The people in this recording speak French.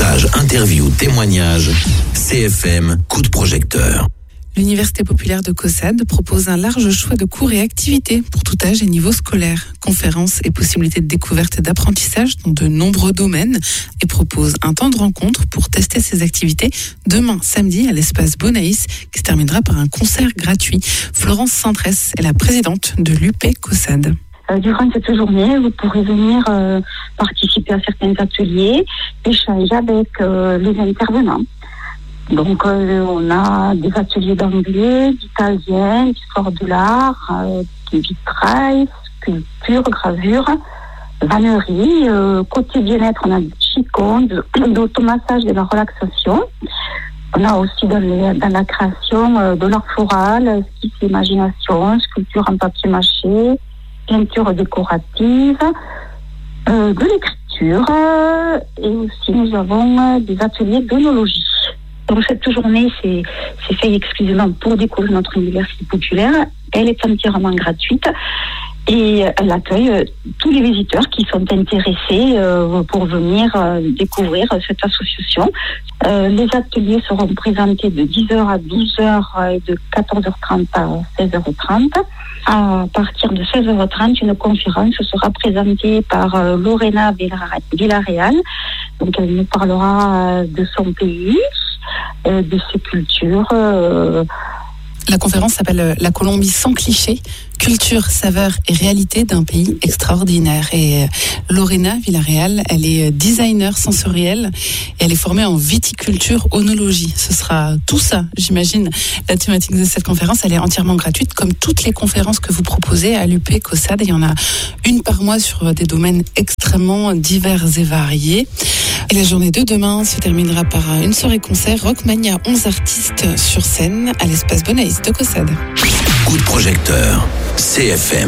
Reportages, interviews, témoignages. CFM, coup de projecteur. L'Université populaire de Caussade propose un large choix de cours et activités pour tout âge et niveau scolaire. Conférences et possibilités de découverte et d'apprentissage dans de nombreux domaines et propose un temps de rencontre pour tester ces activités demain samedi à l'espace Bonaïs qui se terminera par un concert gratuit. Florence Centresse est la présidente de l'UP Caussade. Durant cette journée, vous pourrez venir participer à certains ateliers, échanger avec les intervenants. Donc, on a des ateliers d'anglais, d'italien, d'histoire de l'art, de vitrail, sculpture, gravure, vannerie. Côté bien-être, on a du qigong, d'automassage et de la relaxation. On a aussi dans la création de l'art floral, skis et imagination, sculpture en papier mâché, peinture décorative, de l'écriture, et aussi nous avons des ateliers d'œnologie. Donc cette journée, c'est fait exclusivement pour découvrir notre université populaire. Elle est entièrement gratuite et elle accueille tous les visiteurs qui sont intéressés pour venir découvrir cette association. Les ateliers seront présentés de 10h à 12h et de 14h30 à 16h30. À partir de 16h30, une conférence sera présentée par Lorena Villarreal. Donc elle nous parlera de son pays, de ses cultures. La conférence s'appelle La Colombie sans clichés, culture, saveur et réalité d'un pays extraordinaire. Et Lorena Villarreal, elle est designer sensorielle et elle est formée en viticulture, œnologie. Ce sera tout ça, j'imagine, la thématique de cette conférence. Elle est entièrement gratuite, comme toutes les conférences que vous proposez à l'UP Caussade. Il y en a une par mois sur des domaines extrêmement divers et variés. Et la journée de demain se terminera par une soirée concert Rockmania, 11 artistes sur scène à l'espace Bonaïs de Caussade. Coup de projecteur, CFM.